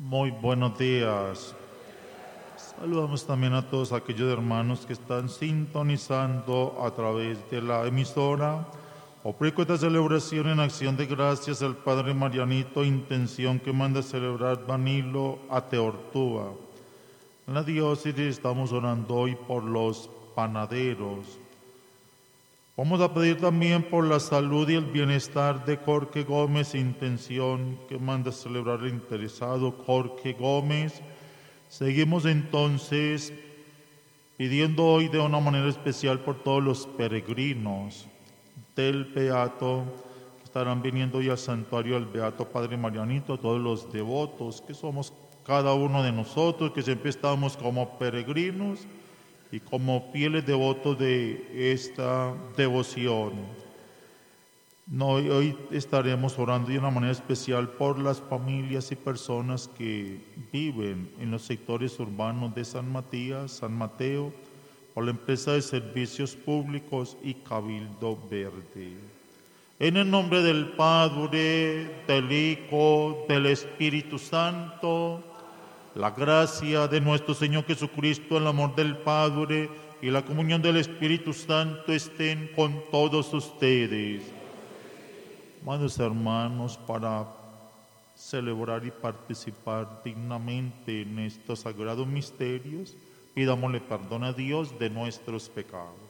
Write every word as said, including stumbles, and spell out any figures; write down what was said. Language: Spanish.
Muy buenos días. Saludamos también a todos aquellos hermanos que están sintonizando a través de la emisora. Ofrezco esta celebración en acción de gracias al Padre Marianito, intención que manda celebrar Vanilo a Teortúa. En la diócesis estamos orando hoy por los panaderos. Vamos a pedir también por la salud y el bienestar de Jorge Gómez, intención que manda celebrar el interesado Jorge Gómez. Seguimos entonces pidiendo hoy de una manera especial por todos los peregrinos del Beato que estarán viniendo hoy al santuario del Beato Padre Marianito, todos los devotos que somos cada uno de nosotros, que siempre estamos como peregrinos y como fieles devotos de esta devoción. No, hoy estaremos orando de una manera especial por las familias y personas que viven en los sectores urbanos de San Matías, San Mateo, por la empresa de servicios públicos y Cabildo Verde. En el nombre del Padre, del Hijo, del Espíritu Santo, la gracia de nuestro Señor Jesucristo, el amor del Padre y la comunión del Espíritu Santo estén con todos ustedes. Amados hermanos, para celebrar y participar dignamente en estos sagrados misterios, pidámosle perdón a Dios de nuestros pecados.